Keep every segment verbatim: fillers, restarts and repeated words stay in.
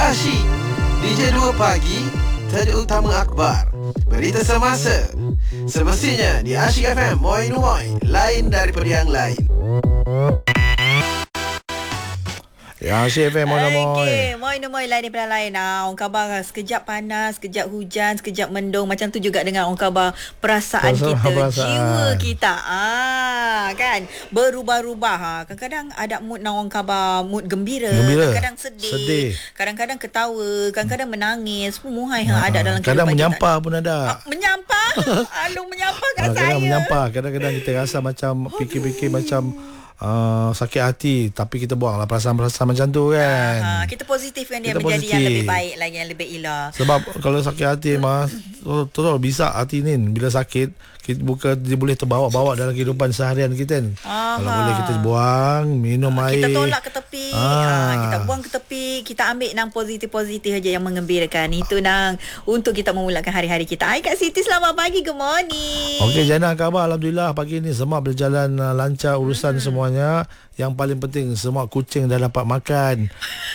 Asyik D J dua pagi, tajuk utama akhbar, berita semasa. Semestinya di Asyik F M Moi Moi, lain daripada yang lain. Ya, Asyik F M Moi Moi. Okey, Moi Moi lain daripada lain. Ah, orang khabar sekejap panas, sekejap hujan, sekejap mendung. Macam tu juga dengan orang khabar perasaan, perasaan kita, perasaan. jiwa kita. Ah, kan? Berubah-ubah. Ha. Kadang-kadang ada mood nak orang khabar, mood gembira, gembira. kadang-kadang sedih, sedih, kadang-kadang ketawa, kadang-kadang menangis. Semua hai ha, ada dalam kehidupan. Kadang menyampah kita pun ada. Ah, menyampah? Alung menyampah kat ah, saya. Kadang menyampah, kadang-kadang kita rasa macam fikir-fikir macam Uh, sakit hati, tapi kita buanglah perasaan-perasaan macam tu kan. uh, Kita positifkan dia kita menjadi positif. yang lebih baik lagi, yang lebih elok. Sebab kalau sakit hati mah terus bisa hati ni bila sakit kita bukan dia boleh terbawa-bawa dalam kehidupan seharian kita kan. Aha. Kalau boleh kita buang, minum ha, air, kita tolak ke tepi, ah. ha, kita buang ke tepi, kita ambil nang positif-positif aja yang mengembirakan. Itu nang untuk kita memulakan hari-hari kita. Hai Kak Siti, selamat pagi, good morning. Okey, Jana, khabar? Alhamdulillah pagi ni semua berjalan uh, lancar urusan hmm. semuanya. Yang paling penting semua kucing dah dapat makan.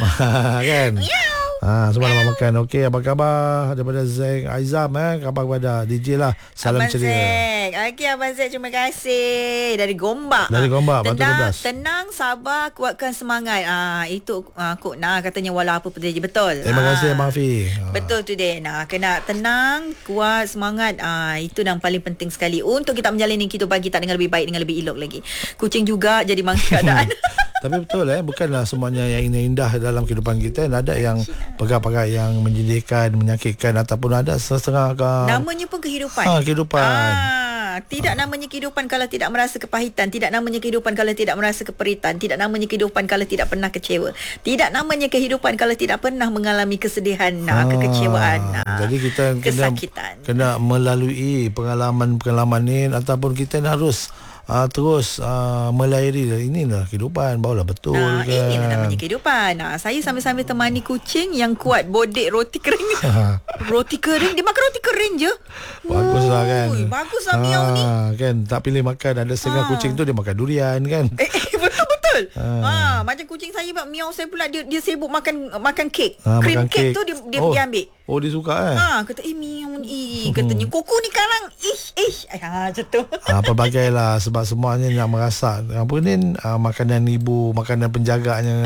Kan? Ha, semua dapat makan. Okey, apa khabar daripada Zack Aizam eh? Khabar kepada D J lah. Salam Abang ceria. Zack. Okey, Abang Zack, terima kasih. Dari Gombak. Dari Gombak, tenang, Batu dua belas. tenang, sabar, kuatkan semangat. Ah, itu ah, Kok Nah katanya walau apa pun terjadi. Betul. Terima ah. kasih Abang Fi. Betul tu dia. Nah, kena tenang, kuat, semangat. Ah, itu yang paling penting sekali untuk kita menjalani kehidupan kita dengan lebih baik, dengan lebih elok lagi. Kucing juga jadi mangsa keadaan. Tapi betul eh, bukanlah semuanya yang indah-indah dalam kehidupan kita. Ada yang perkara-perkara yang menyedihkan, menyakitkan, ataupun ada setengah ke... Namanya pun kehidupan. Ha, kehidupan. Ah, tidak ha. namanya kehidupan kalau tidak merasa kepahitan. Tidak namanya kehidupan kalau tidak merasa keperitan. Tidak namanya kehidupan kalau tidak pernah kecewa. Tidak namanya kehidupan kalau tidak pernah mengalami kesedihan, ha. kekecewaan, ha. Jadi kita kena, kena melalui pengalaman-pengalaman ni, ataupun kita harus Uh, terus uh, melayari inilah kehidupan, barulah betul nah, kan. Inilah namanya kehidupan. Nah, saya sambil-sambil temani kucing yang kuat bodek roti kering. Roti kering, dia makan roti kering je. Baguslah kan. Baguslah miau ni. Kan tak pilih makan. Ada setengah ha. kucing tu dia makan durian kan. Eh, eh betul-betul. Ha. ha, macam kucing saya buat miau saya pula dia dia sibuk makan makan kek. Ha, Cream cake tu dia dia oh. pergi ambil. Oh, dia suka eh. Ha, kata eh miau ni katanya koko ni karang ish ish. Ha, macam tu. Ha, pelbagailah sebab semuanya nak merasa apa ni uh, makanan ibu, makanan penjaganya.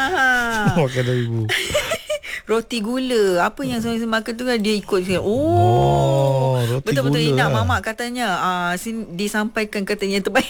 Ah. Makanan ibu. Roti gula. Apa yang saya makan tu kan dia ikut. Oh, oh roti betul-betul gula. Betul-betul mamak katanya ah uh, disampaikan katanya terbaik.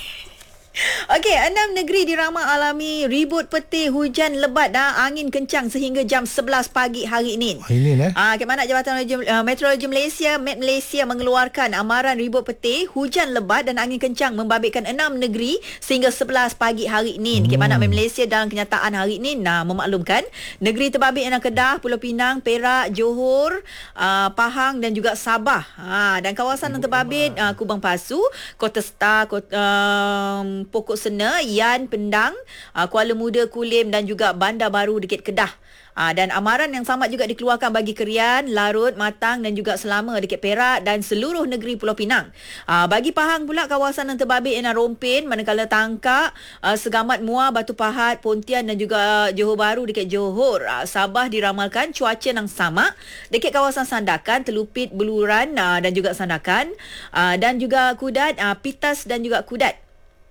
Okey, enam negeri diramal alami ribut petir, hujan lebat dan angin kencang sehingga jam sebelas pagi hari ini. Ini eh. Ah, Kementerian Jabatan uh, Meteorologi Malaysia, Met Malaysia mengeluarkan amaran ribut petir, hujan lebat dan angin kencang membabitkan enam negeri sehingga sebelas pagi hari ini. Hmm. Kementerian Malaysia dalam kenyataan hari ini nah memaklumkan negeri terbabit ialah Kedah, Pulau Pinang, Perak, Johor, uh, Pahang dan juga Sabah. Ha, dan kawasan yang terbabit uh, Kubang Pasu, Kota Star, Kota um, Pokok Sena, Yan, Pendang, uh, Kuala Muda, Kulim dan juga Bandar Baru dekat Kedah. Uh, dan amaran yang sama juga dikeluarkan bagi Kerian, Larut, Matang dan juga Selama dekat Perak dan seluruh negeri Pulau Pinang. Uh, bagi Pahang pula kawasan yang terbabit ialah Rompin, manakala Tangkak, uh, Segamat Muar, Batu Pahat, Pontian dan juga uh, Johor Bahru dekat Johor. Uh, Sabah diramalkan cuaca yang sama dekat kawasan Sandakan, Telupit, Beluran uh, dan juga Sandakan uh, dan juga Kudat, uh, Pitas dan juga Kudat.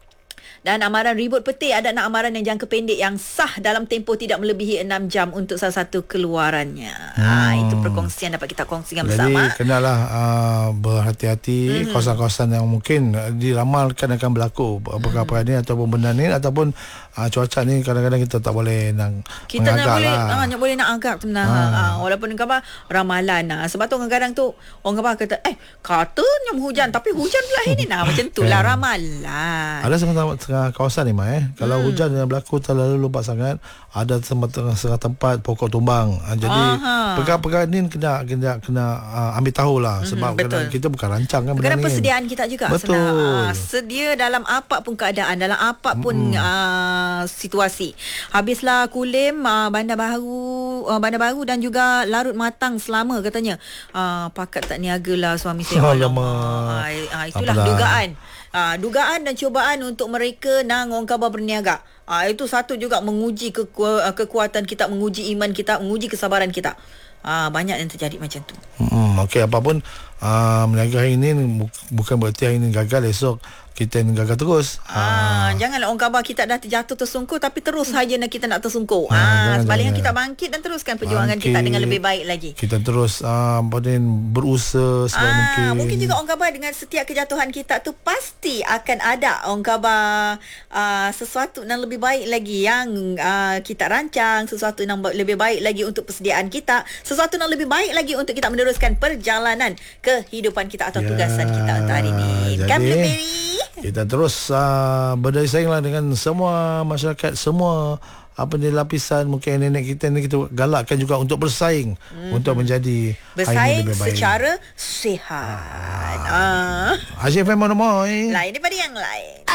Dan amaran ribut petir ada nak amaran yang jangka pendek yang sah dalam tempoh tidak melebihi enam jam untuk salah satu keluarannya. Hmm. Ha, itu perkongsian dapat kita kongsikan bersama. Jadi kenalah uh, berhati-hati mm-hmm. kawasan-kawasan yang mungkin diramalkan akan berlaku perkara-perkara mm-hmm. ni ataupun benda ni ataupun uh, cuaca ni kadang-kadang kita tak boleh nak kita nak boleh lah. ha, nak boleh nak agak sebenarnya. Ha. Ha, walaupun khabar ramalan. Ha. Sebab tu kadang-kadang tu orang khabar kata eh katanya hujan tapi hujan pula ini nah macam itulah ramalan. Ada setengah kawasan ni mah eh kalau hmm. hujan yang berlaku terlalu lebat sangat ada setengah tempat pokok tumbang. Jadi perkara-perkara ni kena kena kena uh, ambil tahu lah sebab hmm, kita bukan rancang kan benda ni. Kadang persediaan kita juga betul. Uh, sedia dalam apa pun keadaan, dalam apa pun hmm. uh, situasi. Habislah Kulim, uh, Bandar Baru, uh, Bandar Baru dan juga Larut Matang Selama katanya uh, pakat tak niagalah suami saya. Alamak. Uh, uh, itulah Apalah. dugaan. uh, dugaan dan cubaan untuk mereka nang orang khabar berniaga. Ah, itu satu juga menguji keku- kekuatan kita, menguji iman kita, menguji kesabaran kita. Ah, banyak yang terjadi macam tu. Hmm, okey, apapun uh, meniaga hari ini bu- bukan berarti hari ini gagal, esok kita ni gagal terus. Ah, janganlah orang khabar kita dah terjatuh tersungkur tapi terus saja nak kita nak tersungkur. Ah, Ah, jangan, sebaliknya jangan. kita bangkit dan teruskan perjuangan Bangkit. kita dengan lebih baik lagi. Kita terus uh, berusaha sebaik Ah, mungkin. mungkin juga orang khabar dengan setiap kejatuhan kita tu pasti akan ada orang khabar uh, sesuatu yang lebih baik lagi yang uh, kita rancang, sesuatu yang ba- lebih baik lagi untuk persediaan kita, sesuatu yang lebih baik lagi untuk kita meneruskan perjalanan kehidupan kita atau Ya, tugasan kita untuk hari ini. jadi- Kan Blueberry? Kita terus uh, berdaya sainglah dengan semua masyarakat, semua apa ni lapisan, mungkin nenek kita ni kita galakkan juga untuk bersaing hmm. untuk menjadi Bersaing lebih baik. secara sihat. Ah. Asyik F M Monomoy. Lain daripada yang lain.